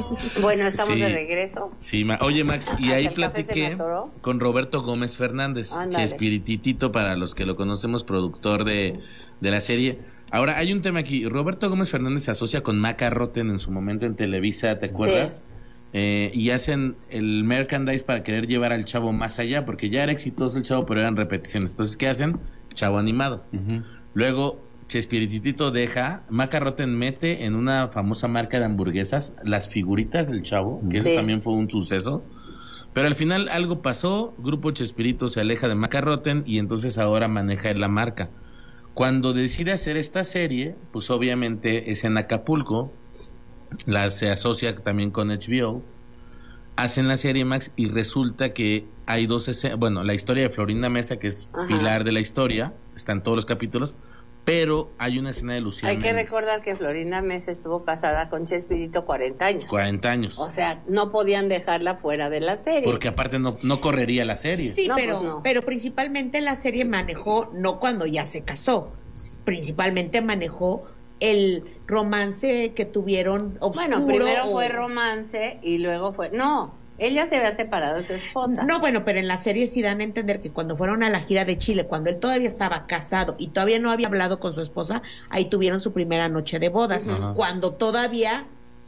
Bueno, estamos Sí. de regreso. Sí, oye, Max, y ahí El café se me platiqué atoró. con Roberto Gómez Fernández, Ándale. Chespirititito, para los que lo conocemos, productor de la serie. Ahora, hay un tema aquí. Roberto Gómez Fernández se asocia con Maca Rotten en su momento en Televisa, ¿te acuerdas? Y hacen el merchandise para querer llevar al Chavo más allá, porque ya era exitoso el Chavo, pero eran repeticiones. Entonces, ¿qué hacen? Chavo animado. Luego, Chespirititito deja, Maca Rotten mete en una famosa marca de hamburguesas las figuritas del Chavo, que eso Sí. también fue un suceso. Pero al final algo pasó, Grupo Chespirito se aleja de Maca Rotten y entonces ahora maneja la marca. Cuando decide hacer esta serie, pues obviamente es en Acapulco, se asocia también con HBO, hacen la serie, Max, y resulta que hay dos escenas, bueno, la historia de Florinda Mesa, que es Ajá. pilar de la historia, está en todos los capítulos, pero hay una escena de Lucía Hay que Méndez. recordar que Florinda Mesa estuvo casada con Chespirito 40 años. 40 años. O sea, no podían dejarla fuera de la serie. Porque aparte no correría la serie. Sí, No, pero, pues no. pero principalmente la serie manejó, no cuando ya se casó, principalmente manejó el romance que tuvieron oscuro. Bueno, primero o- fue romance y luego fue... No, él ya se había separado de su esposa. No, bueno, pero en la serie sí dan a entender que cuando fueron a la gira de Chile, cuando él todavía estaba casado y todavía no había hablado con su esposa, ahí tuvieron su primera noche de bodas, Ajá. cuando todavía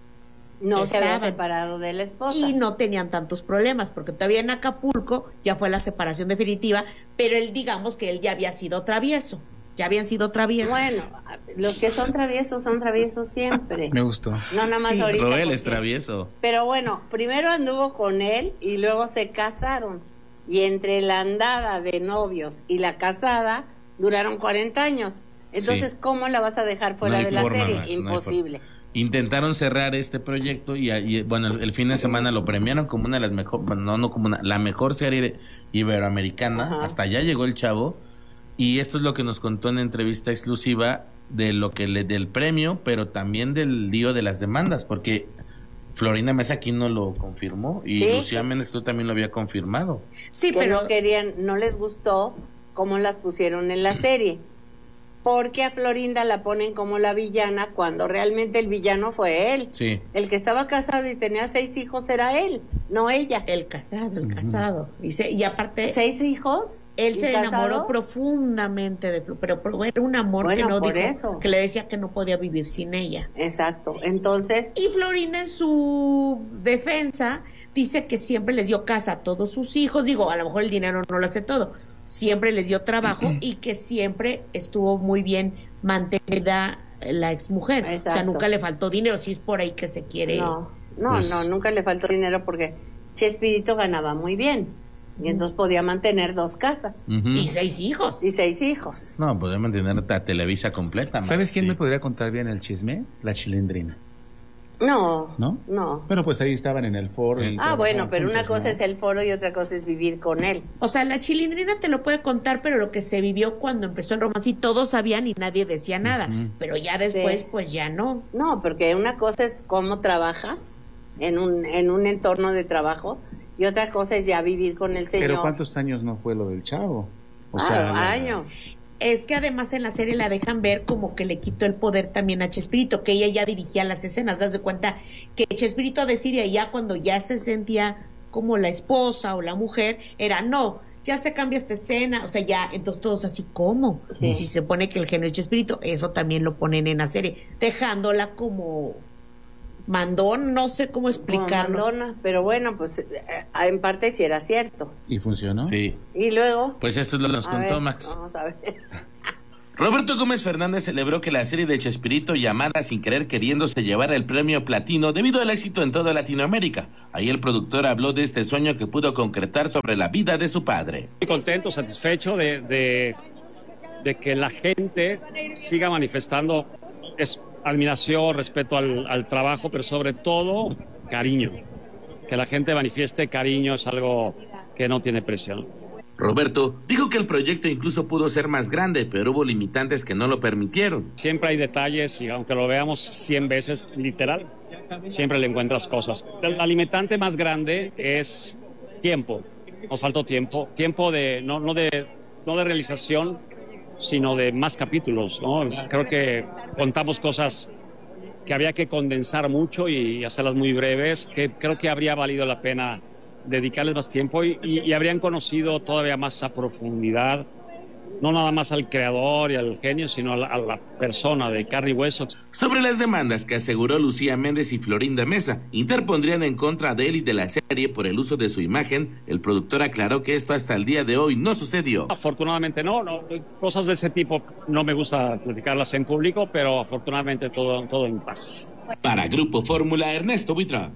No se había estaban. separado de la esposa. y no tenían tantos problemas, porque todavía en Acapulco ya fue la separación definitiva, pero él, digamos que él ya había sido travieso, ya habían sido traviesos. Bueno, los que son traviesos siempre. Me gustó. No nada más Sí. ahorita. Roel es porque- travieso. Pero bueno, primero anduvo con él y luego se casaron. Y entre la andada de novios y la casada duraron 40 años. Entonces, Sí. ¿cómo la vas a dejar fuera No hay de la forma, serie? Max, no hay Imposible. Intentaron cerrar este proyecto y, bueno, el fin de semana lo premiaron como una de las mejores, bueno, no como la mejor serie iberoamericana. Ajá. Hasta allá llegó el Chavo. Y esto es lo que nos contó en entrevista exclusiva de lo que del premio, pero también del lío de las demandas, porque Florinda Mesa aquí no lo confirmó y Sí. Lucía Méndez tú también lo había confirmado. Sí, Que pero no querían, no les gustó cómo las pusieron en la serie. Porque a Florinda la ponen como la villana cuando realmente el villano fue él. Sí. El que estaba casado y tenía 6 hijos era él, no ella. el casado. Y aparte, 6 hijos. él ¿Y se enamoró casado? profundamente de Flo, pero era un amor que Bueno, no por dijo, eso. que le decía que no podía vivir sin ella. Exacto. Entonces, Y Florinda en su defensa dice que siempre les dio casa a todos sus hijos, digo, a lo mejor el dinero no lo hace todo, siempre les dio trabajo y que siempre estuvo muy bien mantenida la exmujer, o sea, Exacto. nunca le faltó dinero, si es por ahí que se quiere. no, Pues- nunca le faltó dinero porque Chespirito ganaba muy bien. Y entonces podía mantener 2 casas Ujú. Y 6 hijos. y 6 hijos. No, podría mantener a Televisa completa. Max, ¿Sabes quién sí. me podría contar bien el chisme? La Chilindrina, No, ¿no? no. Bueno, pues ahí estaban en el foro. y Ah, bueno, trabajaban pero una juntos, cosa ¿no? es el foro y otra cosa es vivir con él. O sea, la Chilindrina te lo puede contar, pero lo que se vivió cuando empezó el romance y todos sabían y nadie decía nada, pero ya después Sí. pues ya no. No, porque una cosa es cómo trabajas en un entorno de trabajo y otra cosa es ya vivir con el señor. Pero ¿cuántos años no fue lo del Chavo? O Años. Es que además en la serie la dejan ver como que le quitó el poder también a Chespirito, que ella ya dirigía las escenas. Das de cuenta que Chespirito decide ya cuando ya se sentía como la esposa o la mujer, era no, ya se cambia esta escena, o sea, ya, entonces todos así como. Sí. Y si se pone que el género es Chespirito, eso también lo ponen en la serie, dejándola como mandón, no sé cómo Como explicarlo. mandona, pero bueno, pues en parte sí era cierto. ¿Y funcionó? Sí. Y luego, Pues esto es lo que nos a contó ver, Max. vamos a ver. Roberto Gómez Fernández celebró que la serie de Chespirito, llamada Sin Querer Queriendo, se llevara el premio platino debido al éxito en toda Latinoamérica. Ahí el productor habló de este sueño que pudo concretar sobre la vida de su padre. Muy contento, satisfecho de que la gente siga manifestando admiración, respeto al trabajo, pero sobre todo cariño. Que la gente manifieste cariño es algo que no tiene precio, ¿no? Roberto dijo que el proyecto incluso pudo ser más grande, pero hubo limitantes que no lo permitieron. Siempre hay detalles y aunque lo veamos 100 veces, literal, siempre le encuentras cosas. La limitante más grande es tiempo. Nos faltó tiempo. Tiempo no de realización, sino de más capítulos, ¿no? Creo que contamos cosas que había que condensar mucho y hacerlas muy breves, que creo que habría valido la pena dedicarles más tiempo y habrían conocido todavía más a profundidad, no nada más al creador y al genio, sino a la persona de carne y hueso. Sobre las demandas que aseguró Lucía Méndez y Florinda Mesa interpondrían en contra de él y de la serie por el uso de su imagen, el productor aclaró que esto hasta el día de hoy no sucedió. Afortunadamente no, cosas de ese tipo no me gusta platicarlas en público, pero afortunadamente todo en paz. Para Grupo Fórmula, Ernesto Buitrón.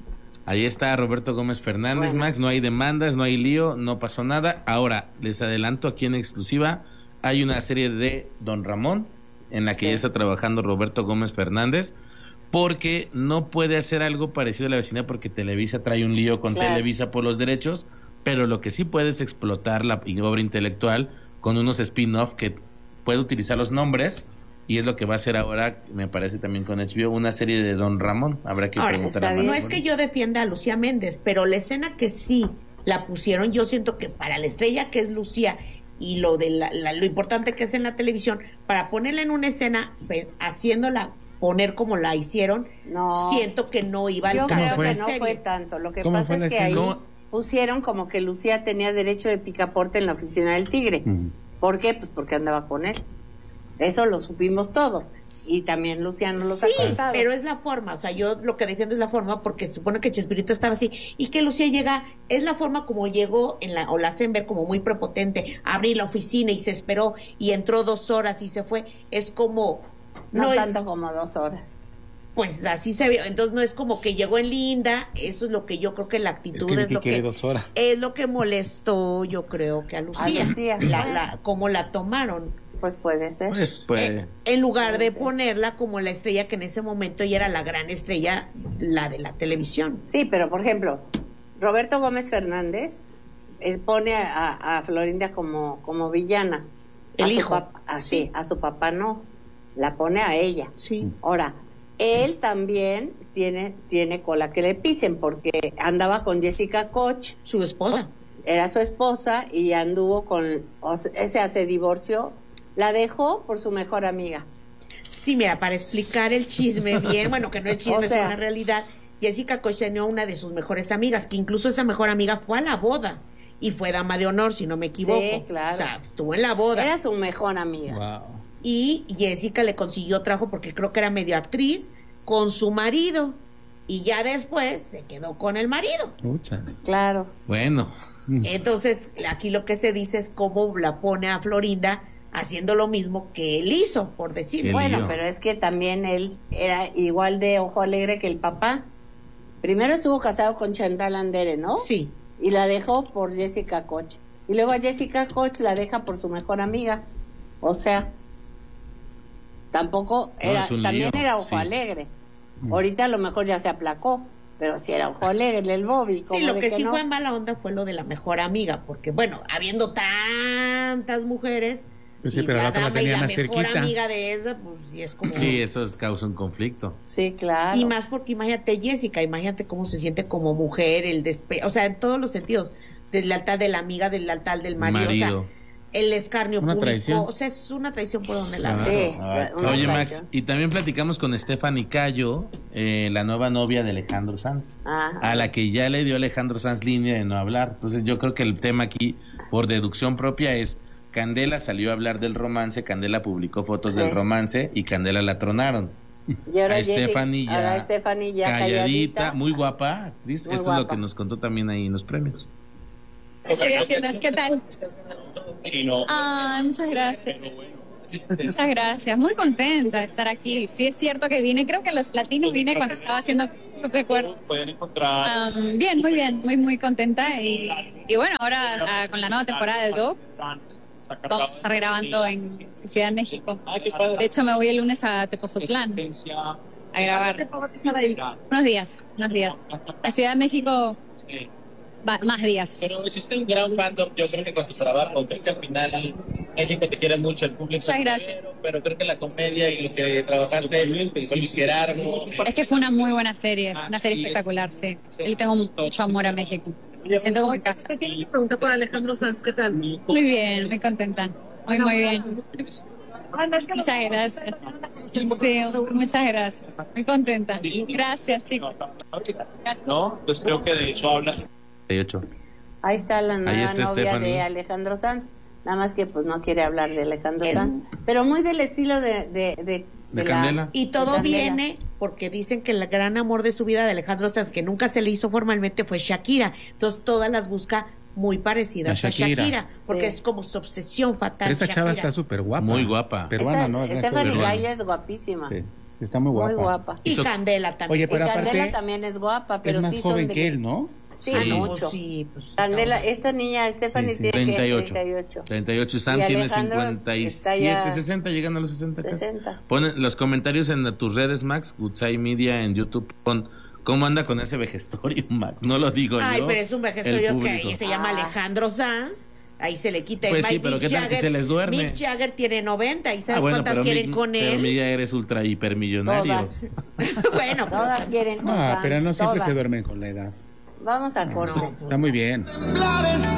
Ahí está Roberto Gómez Fernández, bueno. Max, no hay demandas, no hay lío, no pasó nada. Ahora, les adelanto aquí en exclusiva, hay una serie de Don Ramón en la que ya está trabajando Roberto Gómez Fernández, porque no puede hacer algo parecido a La Vecindad porque Televisa trae un lío con Televisa por los derechos, pero lo que sí puede es explotar la obra intelectual con unos spin-off que puede utilizar los nombres. Y es lo que va a hacer ahora, me parece también con HBO, una serie de Don Ramón. Habrá que preguntar a No es que yo defienda a Lucía Méndez, pero la escena que sí la pusieron, yo siento que para la estrella que es Lucía y lo de lo importante que es en la televisión, para ponerla en una escena, haciéndola poner como la hicieron, siento que no iba al caso. Yo creo que no fue tanto. Lo que pasa es que ahí pusieron como que Lucía tenía derecho de picaporte en la oficina del Tigre. ¿Por qué? Pues porque andaba con él. Eso lo supimos todos. Y también Luciano los ha contado. Pero es la forma. O sea, yo lo que defiendo es la forma porque se supone que Chespirito estaba así. Y que Lucía llega, es la forma como llegó, o la hacen ver como muy prepotente. Abrí la oficina y se esperó y entró 2 horas y se fue. Es como... No tanto como 2 horas. Pues así se ve. Entonces no es como que llegó en linda. Eso es lo que yo creo que la actitud es lo que 2 horas. Es lo que molestó, yo creo que a Lucía. Cómo la tomaron. Pues puede ser. Pues puede. En lugar de ponerla como la estrella que en ese momento ya era la gran estrella, la de la televisión. Sí, pero por ejemplo, Roberto Gómez Fernández pone a Florinda como villana. El hijo. A su papá no. La pone a ella. Sí. Ahora, él también tiene cola que le pisen porque andaba con Jessica Koch. Su esposa. Era su esposa y anduvo se divorció. La dejó por su mejor amiga. Sí, mira, para explicar el chisme bien, bueno, que no es chisme, es una realidad. Jessica Koch tenía una de sus mejores amigas, que incluso esa mejor amiga fue a la boda y fue dama de honor, si no me equivoco. Sí, claro. O sea, estuvo en la boda. Era su mejor amiga. Wow. Y Jessica le consiguió trabajo porque creo que era medio actriz con su marido. Y ya después se quedó con el marido. Claro. Bueno. Entonces, aquí lo que se dice es cómo la pone a Florinda haciendo lo mismo que él hizo, por decir. Bueno, pero es que también él era igual de ojo alegre que el papá. Primero estuvo casado con Chantal Andere, ¿no? Sí. Y la dejó por Jessica Koch. Y luego a Jessica Koch la deja por su mejor amiga. O sea, tampoco era, también era ojo alegre. Ahorita a lo mejor ya se aplacó, pero sí era ojo alegre el Bobby. Sí, lo que sí fue en mala onda fue lo de la mejor amiga, porque bueno, habiendo tantas mujeres, pues sí, pero la dama y la mejor cerquita. Amiga de esa, pues sí es como... Sí, eso causa un conflicto. Sí, claro. Y más porque imagínate Jessica, imagínate cómo se siente como mujer, o sea, en todos los sentidos, deslealtad de la amiga, deslealtad del marido. O sea, el escarnio una público, traición. O sea, es una traición por donde la Sí, oye, Max, y también platicamos con Stephanie Cayo, la nueva novia de Alejandro Sanz, a la que ya le dio Alejandro Sanz línea de no hablar. Entonces yo creo que el tema aquí, por deducción propia, es Candela salió a hablar del romance, Candela publicó fotos del romance y Candela la tronaron. Y ahora Stephanie ya calladita, muy guapa actriz. Muy Esto guapa. es lo que nos contó también ahí en los premios. Estoy haciendo, ¿qué tal? Muchas gracias. Muchas gracias. Muy contenta de estar aquí. Sí es cierto que vine, creo que los latinos vine cuando estaba haciendo recuerdo. Bien, muy bien, muy contenta y bueno, ahora con la nueva temporada de Dog vamos a estar grabando en Ciudad de México. De hecho me voy el lunes a Tepozotlán a grabar. Unos días. En Ciudad de México más días. Pero existe un gran fandom, yo creo que con tu trabajo, creo que al final México te quiere mucho, el público. Muchas gracias. Pero creo que la comedia y lo que trabajaste con Luis Gerardo. Es que fue una muy buena serie, una serie espectacular, sí. Yo tengo mucho amor a México. Me siento como en casa. ¿Qué pregunta por Alejandro Sanz? ¿Qué tal? Muy bien, muy contenta. Muy bien. Muchas gracias. Sí, muchas gracias. Muy contenta. Gracias, chicos. No, pues creo que de hecho habla. 38. Ahí está la nueva novia Stephanie. de Alejandro Sanz. Nada más que pues no quiere hablar de Alejandro Sanz. Pero muy del estilo de Candela. Y todo Candela. Viene porque dicen que el gran amor de su vida de Alejandro Sanz, que nunca se le hizo formalmente, fue Shakira. Entonces todas las busca muy parecidas a Shakira, porque es como su obsesión fatal. Pero esta Shakira. chava está súper guapa. Muy guapa. Peruana, ¿no? Stephanie Gaya es guapísima. Sí, está muy guapa. Muy guapa. Y Candela también. Oye, pero y Candela aparte, también es guapa, pero es más sí joven son que él, ¿no? Sí, Sí. mucho. Sí, pues, Candela, esta niña Stephanie Sí, sí. tiene 38. 38. Y Sam tiene Alejandro 57, está ya 60, llegando a los 60 casi. 60. Pon los comentarios en tus redes, Max, Goodside Media, en YouTube, pon cómo anda con ese vejestorio, Max. No lo digo yo. Ay, pero es un el vejestorio público. que se llama Alejandro Sanz. Ahí se le quita. Pues sí, pero ¿qué tal que se les duerme? Mick Jagger tiene 90 y ¿sabes bueno, cuántas pero quieren con Pero él? Mick Jagger es ultra hipermillonario. Todas. Bueno, Todas quieren con No, Sanz, pero no siempre todas. se duermen con la edad. Vamos a corte. Está muy bien.